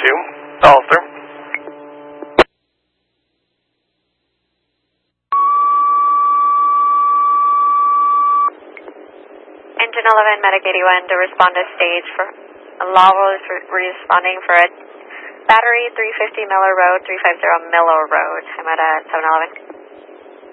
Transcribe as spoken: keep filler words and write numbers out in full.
two. Hollister. Engine eleven, Medic eighty-one to respond to stage for Laurel is re responding for a battery three fifty Miller Road, three fifty Miller Road. I'm at uh, seven eleven.